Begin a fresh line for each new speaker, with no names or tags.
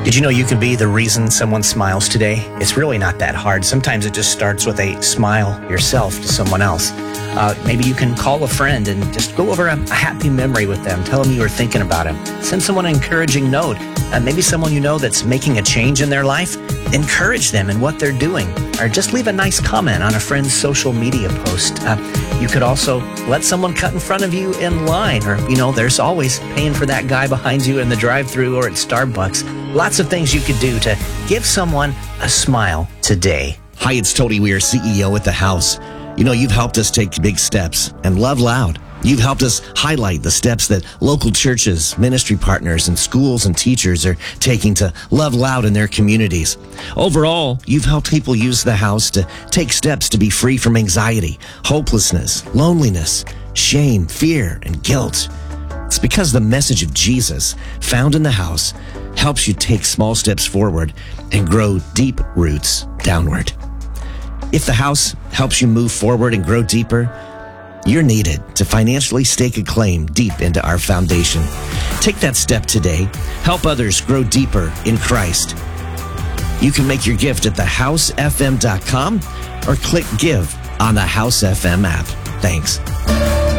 Did you know you can be the reason someone smiles today? It's really not that hard. Sometimes it just starts with a smile yourself to someone else. Maybe you can call a friend and just go over a happy memory with them. Tell them you were thinking about them. Send someone an encouraging note. Maybe someone you know that's making a change in their life. Encourage them in what they're doing. Or just leave a nice comment on a friend's social media post. You could also let someone cut in front of you in line. Or, there's always paying for that guy behind you in the drive-thru or at Starbucks. Lots of things you could do to give someone a smile today.
Hi, it's Tony Weir, CEO at The House. You've helped us take big steps and love loud. You've helped us highlight the steps that local churches, ministry partners, and schools and teachers are taking to love loud in their communities. Overall, you've helped people use The House to take steps to be free from anxiety, hopelessness, loneliness, shame, fear, and guilt. It's because the message of Jesus, found in The House, helps you take small steps forward and grow deep roots downward. If The House helps you move forward and grow deeper, you're needed to financially stake a claim deep into our foundation. Take that step today. Help others grow deeper in Christ. You can make your gift at thehousefm.com or click Give on the House FM app. Thanks.